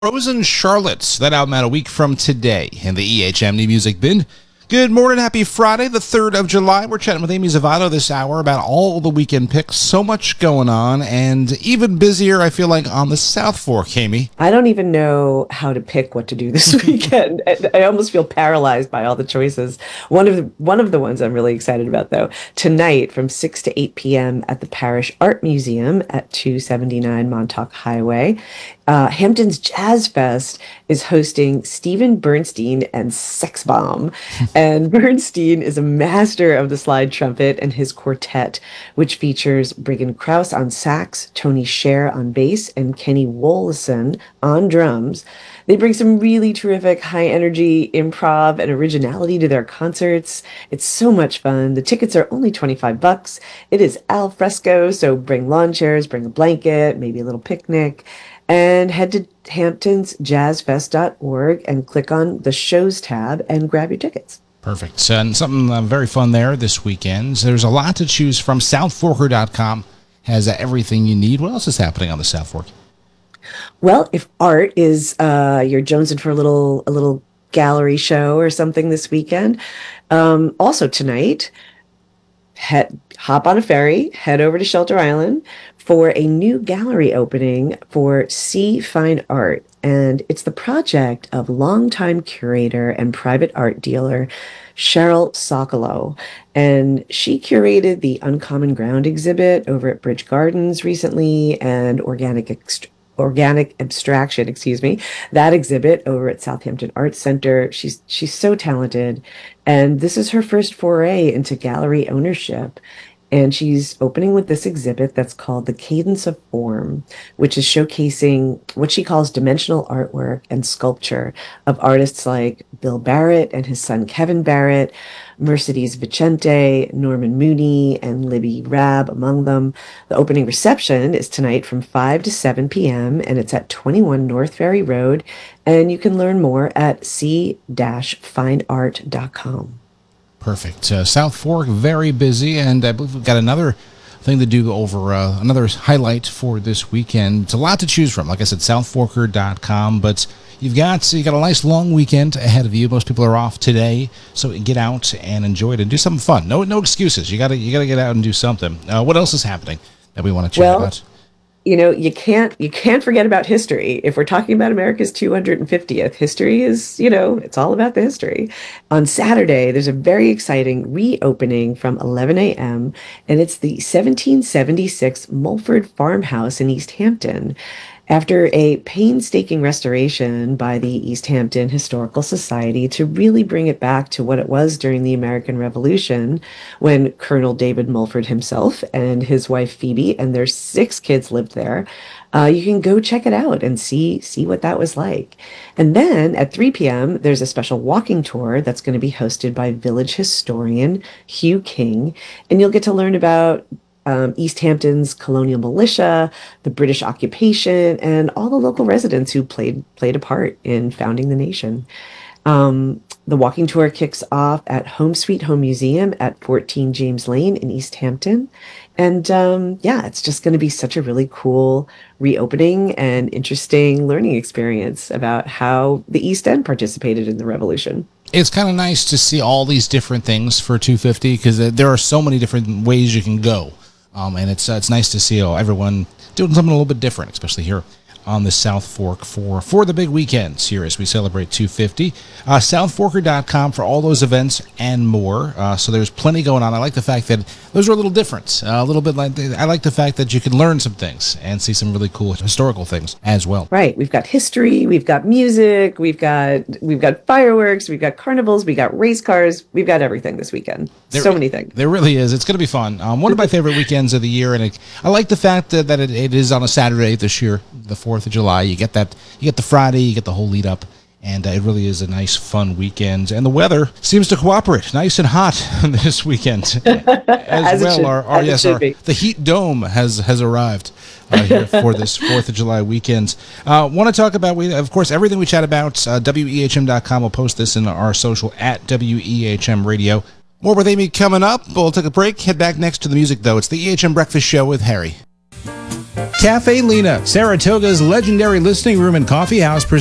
Frozen Charlotte. That album out a week from today in the EHM New Music Bin. Good morning, happy Friday, the 3rd of July. We're chatting with Amy Zavato this hour about all the weekend picks. So much going on, and even busier, I feel like, on the South Fork, Amy. I don't even know how to pick what to do this weekend. I almost feel paralyzed by all the choices. One of the ones I'm really excited about, though, tonight from 6 to 8 p.m. at the Parish Art Museum at 279 Montauk Highway. Hampton's Jazz Fest is hosting Stephen Bernstein and Sex Bomb. And Bernstein is a master of the slide trumpet and his quartet, which features Briggan Krause on sax, Tony Scher on bass, and Kenny Wollesen on drums. They bring some really terrific high-energy improv and originality to their concerts. It's so much fun. The tickets are only $25. It is al fresco, so bring lawn chairs, bring a blanket, maybe a little picnic. And head to hamptonsjazzfest.org and click on the shows tab and grab your tickets. Perfect. And something very fun there this weekend. There's a lot to choose from. Southforker.com has everything you need. What else is happening on the South Fork? Well, if art is you're jonesing for a little gallery show or something this weekend, also tonight, hop on a ferry, head over to Shelter Island for a new gallery opening for See Fine Art. And it's the project of longtime curator and private art dealer Cheryl Sokolow. And she curated the Uncommon Ground exhibit over at Bridge Gardens recently, and Organic Abstraction, that exhibit over at Southampton Arts Center. She's so talented. And this is her first foray into gallery ownership. And she's opening with this exhibit that's called The Cadence of Form, which is showcasing what she calls dimensional artwork and sculpture of artists like Bill Barrett and his son Kevin Barrett, Mercedes Vicente, Norman Mooney, and Libby Rabb among them. The opening reception is tonight from 5 to 7 p.m., and it's at 21 North Ferry Road, and you can learn more at c-fineart.com. Perfect. South Fork, very busy, and I believe we've got another thing to do over another highlight for this weekend. It's a lot to choose from. Like I said, southforker.com, but you got a nice long weekend ahead of you. Most people are off today, so get out and enjoy it and do something fun. No excuses. You got to get out and do something. What else is happening that we want to chat about? You know, you can't forget about history. If we're talking about America's 250th, history is, it's all about the history. On Saturday, there's a very exciting reopening from 11 a.m., and it's the 1776 Mulford Farmhouse in East Hampton. After a painstaking restoration by the East Hampton Historical Society to really bring it back to what it was during the American Revolution, when Colonel David Mulford himself and his wife Phoebe and their 6 kids lived there, you can go check it out and see what that was like. And then at 3 p.m., there's a special walking tour that's going to be hosted by village historian Hugh King, and you'll get to learn about East Hampton's colonial militia, the British occupation, and all the local residents who played a part in founding the nation. The walking tour kicks off at Home Sweet Home Museum at 14 James Lane in East Hampton. And it's just going to be such a really cool reopening and interesting learning experience about how the East End participated in the Revolution. It's kind of nice to see all these different things for 250 because there are so many different ways you can go. And it's nice to see everyone doing something a little bit different, especially here on the South Fork for the big weekends here as we celebrate 250. Southforker.com for all those events and more. So there's plenty going on. I like the fact that those are a little different. I like the fact that you can learn some things and see some really cool historical things as well. Right. We've got history. We've got music. We've got fireworks. We've got carnivals. We got race cars. We've got everything this weekend. So many things. There really is. It's going to be fun. One of my favorite weekends of the year, and I like the fact that it is on a Saturday this year, the 4th of July. You get the Friday, you get the whole lead up, and it really is a nice, fun weekend. And the weather seems to cooperate, nice and hot this weekend as well. The heat dome has arrived here for this 4th of July weekend. Want to talk about, of course, everything we chat about. WEHM.com will post this in our social at WEHM Radio. More with Amy coming up. We'll take a break. Head back next to the music, though. It's the EHM Breakfast Show with Harry. Cafe Lena, Saratoga's legendary listening room and coffee house,